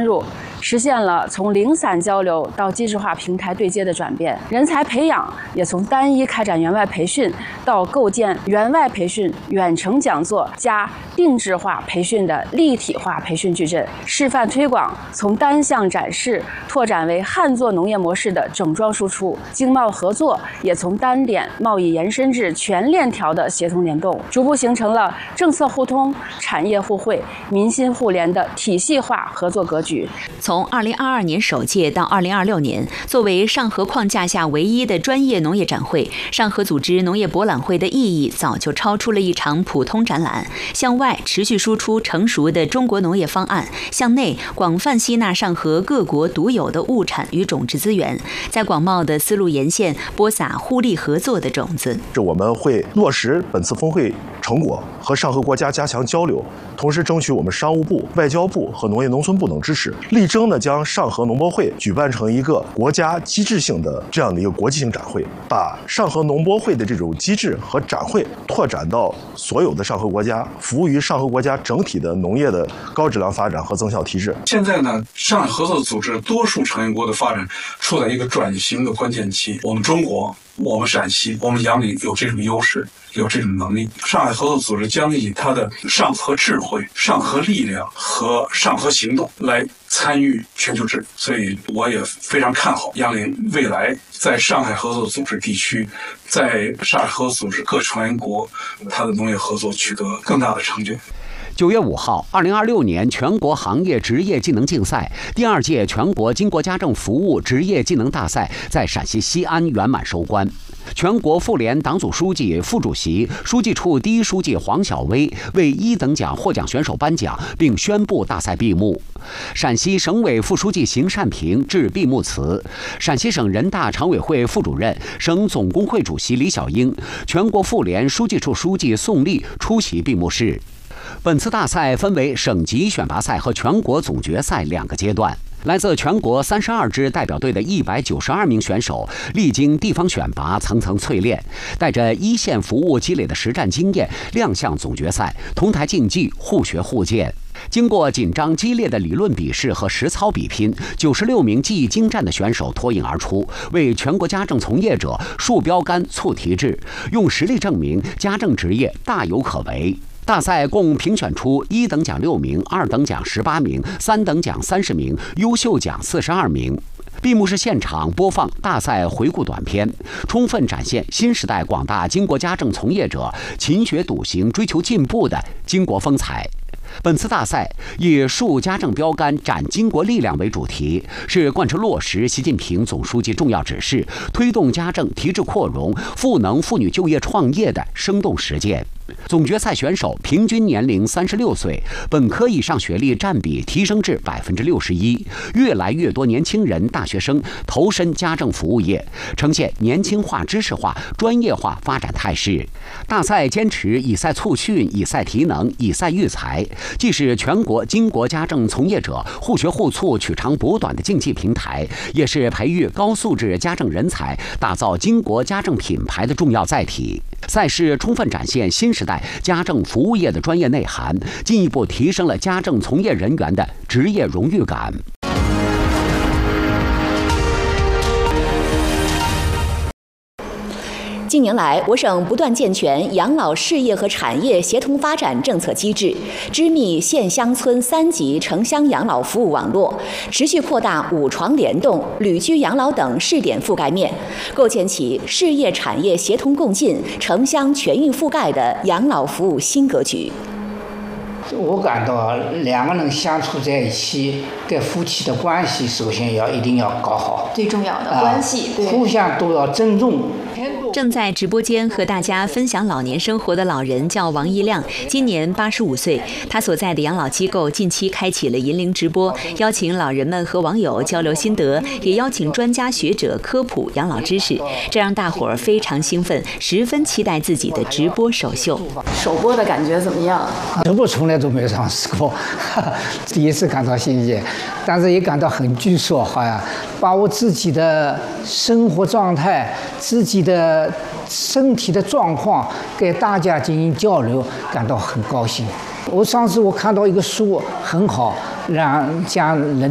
深入，实现了从零散交流到机制化平台对接的转变。人才培养也从单一开展员外培训到构建员外培训、远程讲座加定制化培训的立体化培训矩阵。示范推广从单项展示拓展为汉作农业模式的整装输出。经贸合作也从单点贸易延伸至全链条的协同联动，逐步形成了政策互通、产业互惠、民心互联的体系化合作格局。 从2022年首届到2026年，作为上合框架下唯一的专业农业展会，上合组织农业博览会的意义早就超出了一场普通展览。向外持续输出成熟的中国农业方案，向内广泛吸纳上合各国独有的物产与种质资源，在广袤的丝路沿线播撒互利合作的种子。 我们会落实本次峰会成果，和上合国家加强交流，同时争取我们商务部、外交部和农业农村部等支持，力争呢将上合农博会举办成一个国家机制性的这样的一个国际性展会，把上合农博会的这种机制和展会拓展到所有的上合国家，服务于上合国家整体的农业的高质量发展和增效提质。 现在呢，上海合作组织多数成员国的发展处在一个转型的关键期，我们中国、我们陕西、我们杨凌有这种优势，有这种能力。上海合作组织将以它的上合智慧、上合力量和上合行动来参与全球治理，所以我也非常看好杨凌未来在上海合作组织地区，在上海合作组织各成员国，它的农业合作取得更大的成就。 9月5号，2026年全国行业职业技能竞赛第2届全国经国家政服务职业技能大赛在陕西西安圆满收官。全国妇联党组书记、副主席、书记处第一书记黄晓薇为1等奖获奖选手颁奖，并宣布大赛闭幕。陕西省委副书记邢善平致闭幕词，陕西省人大常委会副主任、省总工会主席李小英、全国妇联书记处书记宋丽出席闭幕式。本次大赛分为省级选拔赛和全国总决赛2个阶段。来自全国32支代表队的192名选手，历经地方选拔，层层淬炼，带着一线服务积累的实战经验，亮相总决赛，同台竞技，互学互鉴。经过紧张激烈的理论比试和实操比拼，96名技艺精湛的选手脱颖而出，为全国家政从业者树标杆、促提质，用实力证明家政职业大有可为。大赛共评选出1等奖6名、2等奖18名、3等奖30名、优秀奖42名。闭幕式现场播放大赛回顾短片，充分展现新时代广大经国家政从业者勤学笃行、追求进步的经国风采。本次大赛以树家政标杆、展经国力量为主题，是贯彻落实习近平总书记重要指示，推动家政提质扩容、赋能妇女就业创业的生动实践。总决赛选手平均年龄36岁，本科以上学历占比提升至61%，越来越多年轻人、大学生投身家政服务业，呈现年轻化、知识化、专业化发展态势。大赛坚持以赛促训、以赛提能、以赛育才，既是全国经国家政从业者互学互促、取长补短的竞技平台，也是培育高素质家政人才、打造经国家政品牌的重要载体。赛事充分展现新时代家政服务业的专业内涵，进一步提升了家政从业人员的职业荣誉感。 近年来，我省不断健全养老事业和产业协同发展政策机制，织密县乡村3级城乡养老服务网络，持续扩大5床联动、旅居养老等试点覆盖面，构建起事业产业协同共进、城乡全域覆盖的养老服务新格局。 我感到2个人相处在一起，跟夫妻的关系首先一定要搞好， 最重要的关系，对， 互相都要尊重。 正在直播间和大家分享老年生活的老人叫王一亮，今年85岁。他所在的养老机构近期开启了银铃直播，邀请老人们和网友交流心得，也邀请专家学者科普养老知识，这让大伙儿非常兴奋，十分期待自己的直播首秀。 首播的感觉怎么样？ 直播从来都没尝试过，第一次感到新鲜，但是也感到很拘束，好像把我自己的生活状态、自己的身体的状况给大家进行交流，感到很高兴。上次我看到一个书很好，让人